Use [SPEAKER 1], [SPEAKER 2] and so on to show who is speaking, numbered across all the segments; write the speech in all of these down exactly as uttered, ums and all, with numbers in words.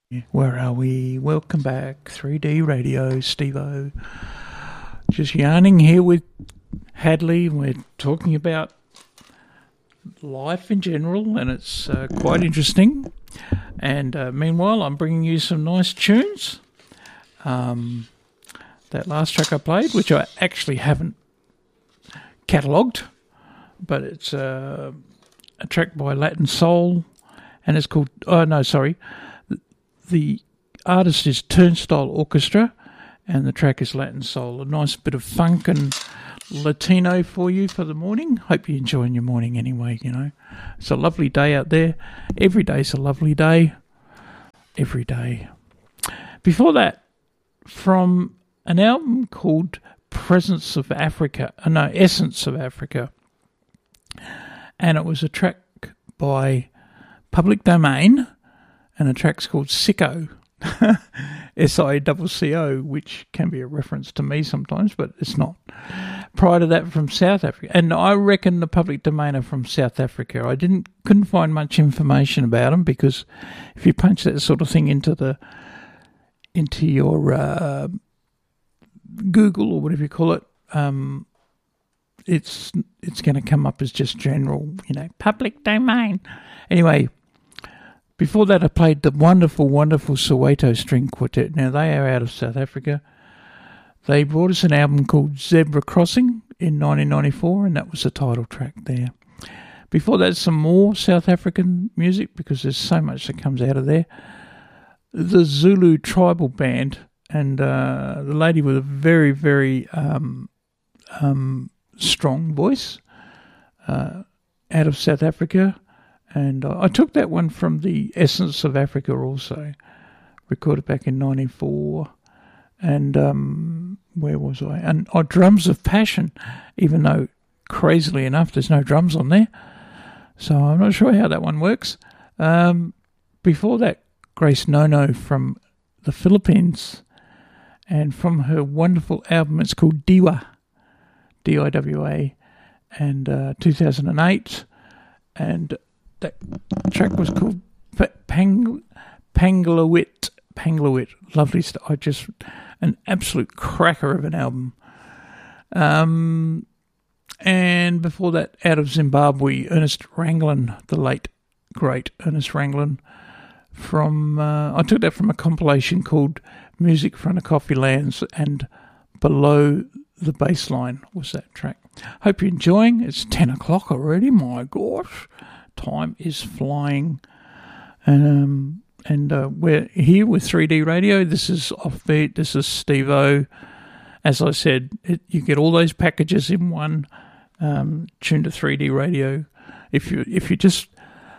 [SPEAKER 1] Where are we? Welcome back. three D Radio, Steve-O. Just yarning here with Hadley. We're talking about life in general, and it's uh, quite interesting. And uh, meanwhile, I'm bringing you some nice tunes. Um, that last track I played, which I actually haven't catalogued, but it's uh, a track by Latin Soul, and it's called, oh no, sorry, the artist is Turnstile Orchestra, and the track is Latin Soul. A nice bit of funk and Latino for you for the morning. Hope you're enjoying your morning anyway, you know. It's a lovely day out there. Every day's a lovely day. Every day. Before that, from an album called Presence of Africa, uh, no, Essence of Africa, and it was a track by Public Domain, and the track's called Sicko, S I C C O, which can be a reference to me sometimes, but it's not. Prior to that, from South Africa, and I reckon the Public Domain are from South Africa. I didn't couldn't find much information about them, because if you punch that sort of thing into the into your uh, Google or whatever you call it, um, it's it's going to come up as just general, you know, Public Domain. Anyway. Before that, I played the wonderful, wonderful Soweto String Quartet. Now, they are out of South Africa. They brought us an album called Zebra Crossing in nineteen ninety-four, and that was the title track there. Before that, some more South African music, because there's so much that comes out of there. The Zulu Tribal Band, and uh, the lady with a very, very um, um, strong voice uh, out of South Africa. And I took that one from the Essence of Africa also, recorded back in ninety-four. And um, where was I? And oh, Drums of Passion, even though, crazily enough, there's no drums on there. So I'm not sure how that one works. Um, before that, Grace Nono from the Philippines. And from her wonderful album, it's called Diwa, D I W A, and uh, two thousand eight. And that track was called Pang, Panglawit. Panglawit. Lovely stuff. I just, an absolute cracker of an album. Um, and before that, out of Zimbabwe, Ernest Ranglin, the late, great Ernest Ranglin. From, uh, I took that from a compilation called Music from the Coffee Lands, and Below the Baseline was that track. Hope you're enjoying. It's ten o'clock already. My gosh. Time is flying, and um, and uh, we're here with three D Radio. This is Offbeat. This is Steve-O. As I said, it, you get all those packages in one. Um, tune to three D Radio. If you if you're just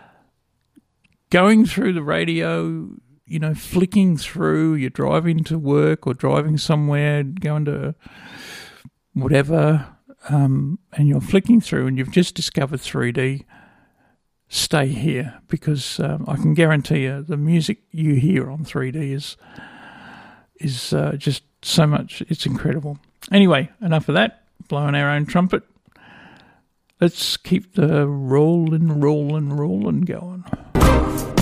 [SPEAKER 1] going through the radio, you know, flicking through, you're driving to work or driving somewhere, going to whatever, um, and you're flicking through, and you've just discovered three D. Stay here, because um, I can guarantee you the music you hear on three D is is uh, just so much. It's incredible. Anyway, enough of that. Blowing our own trumpet. Let's keep the rolling, rolling, rolling going.